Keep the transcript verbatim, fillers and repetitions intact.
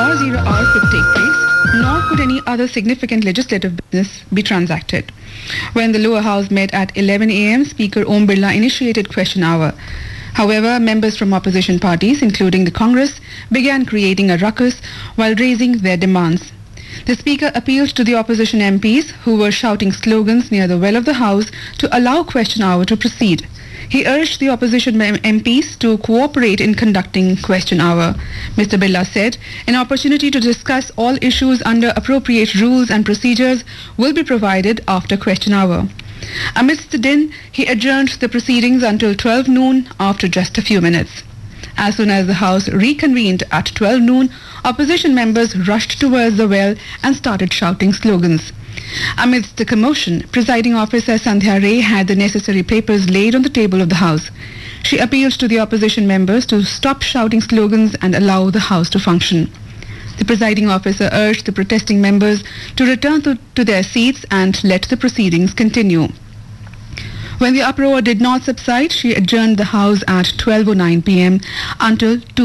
or zero hour could take place, nor could any other significant legislative business be transacted. When the lower house met at eleven a m, Speaker Om Birla initiated question hour. However, members from opposition parties, including the Congress, began creating a ruckus while raising their demands. The Speaker appealed to the opposition M Ps who were shouting slogans near the well of the House to allow question hour to proceed. He urged the opposition M Ps to cooperate in conducting question hour. Mister Birla said an opportunity to discuss all issues under appropriate rules and procedures will be provided after question hour. Amidst the din, he adjourned the proceedings until twelve noon after just a few minutes. As soon as the House reconvened at twelve noon, opposition members rushed towards the well and started shouting slogans. Amidst the commotion, Presiding Officer Sandhya Ray had the necessary papers laid on the table of the House. She appealed to the opposition members to stop shouting slogans and allow the House to function. The Presiding Officer urged the protesting members to return to, to their seats and let the proceedings continue. When the uproar did not subside, she adjourned the House at twelve oh nine p m until two